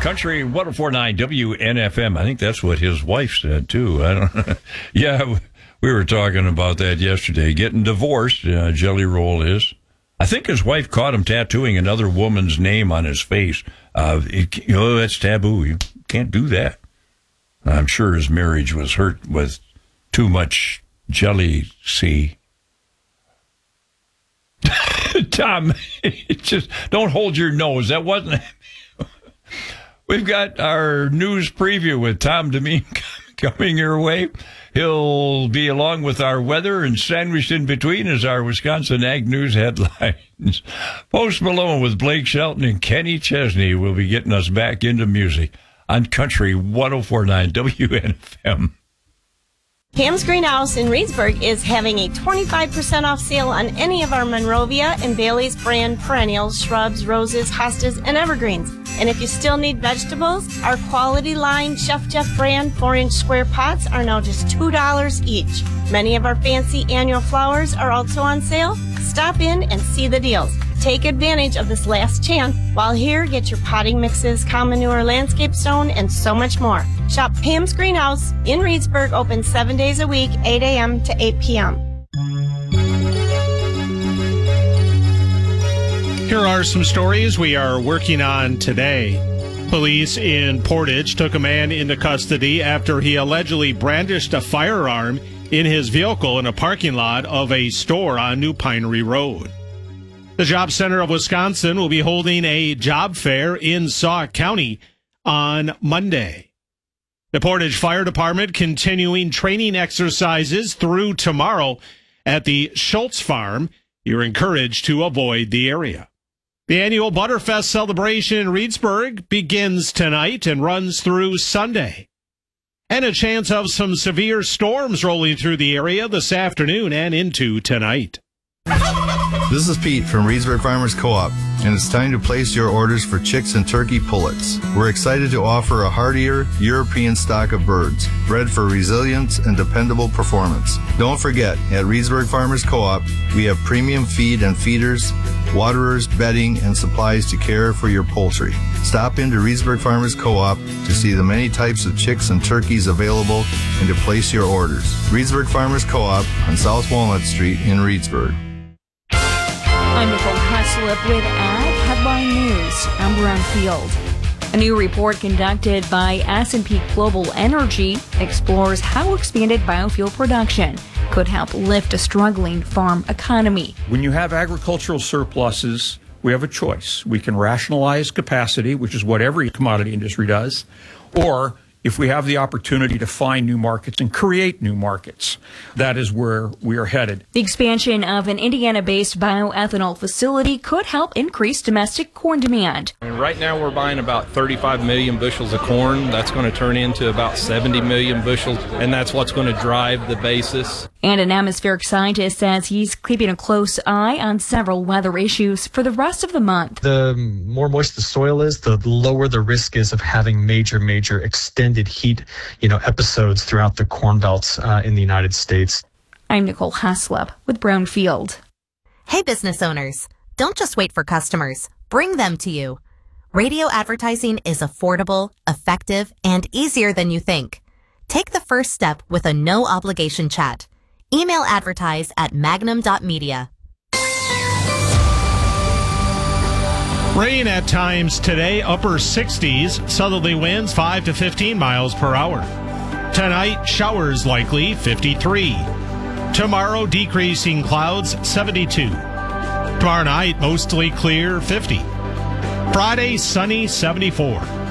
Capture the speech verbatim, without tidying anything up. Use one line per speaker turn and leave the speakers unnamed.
Country one oh four point nine W N F M. I think that's what his wife said, too. I don't know. Yeah, we were talking about that yesterday. Getting divorced, uh, Jelly Roll is. I think his wife caught him tattooing another woman's name on his face. Uh, it, you know, that's taboo. You can't do that. I'm sure his marriage was hurt with too much jealousy. Tom, just don't hold your nose. That wasn't... We've got our news preview with Tom Demeen coming your way. He'll be along with our weather, and sandwiched in between is our Wisconsin Ag News headlines. Post Malone with Blake Shelton and Kenny Chesney will be getting us back into music on Country one oh four point nine W N F M.
Pam's Greenhouse in Reedsburg is having a twenty-five percent off sale on any of our Monrovia and Bailey's brand perennials, shrubs, roses, hostas, and evergreens. And if you still need vegetables, our quality line Chef Jeff brand four-inch square pots are now just two dollars each. Many of our fancy annual flowers are also on sale. Stop in and see the deals. Take advantage of this last chance. While here, get your potting mixes, cow manure, landscape stone, and so much more. Shop Pam's Greenhouse in Reedsburg, open seven days a week, eight a.m. to eight p.m.
Here are some stories we are working on today. Police in Portage took a man into custody after he allegedly brandished a firearm in his vehicle in a parking lot of a store on New Pinery Road. The Job Center of Wisconsin will be holding a job fair in Sauk County on Monday. The Portage Fire Department continuing training exercises through tomorrow at the Schultz Farm. You're encouraged to avoid the area. The annual Butterfest celebration in Reedsburg begins tonight and runs through Sunday. And a chance of some severe storms rolling through the area this afternoon and into tonight.
This is Pete from Reedsburg Farmers Co-op, and it's time to place your orders for chicks and turkey pullets. We're excited to offer a hardier European stock of birds, bred for resilience and dependable performance. Don't forget, at Reedsburg Farmers Co-op, we have premium feed and feeders, waterers, bedding, and supplies to care for your poultry. Stop into Reedsburg Farmers Co-op to see the many types of chicks and turkeys available and to place your orders. Reedsburg Farmers Co-op on South Walnut Street in Reedsburg.
I'm Nicole Haslip with Ag Headline News. I'm Brown Field. A new report conducted by S and P Global Energy explores how expanded biofuel production could help lift a struggling farm economy.
When you have agricultural surpluses, we have a choice. We can rationalize capacity, which is what every commodity industry does, or if we have the opportunity to find new markets and create new markets, that is where we are headed.
The expansion of an Indiana-based bioethanol facility could help increase domestic corn demand.
And right now we're buying about thirty-five million bushels of corn. That's going to turn into about seventy million bushels, and that's what's going to drive the basis.
And an atmospheric scientist says he's keeping a close eye on several weather issues for the rest of the month.
The more moist the soil is, the lower the risk is of having major, major extended heat, you know, episodes throughout the corn belts uh, in the United States.
I'm Nicole Haslip with Brownfield.
Hey, business owners, don't just wait for customers. Bring them to you. Radio advertising is affordable, effective, and easier than you think. Take the first step with a no-obligation chat. Email advertise at magnum dot media.
Rain at times today, upper sixties, southerly winds five to fifteen miles per hour. Tonight, showers likely, fifty-three. Tomorrow, decreasing clouds, seventy-two. Tomorrow night, mostly clear, fifty. Friday, sunny, seventy-four.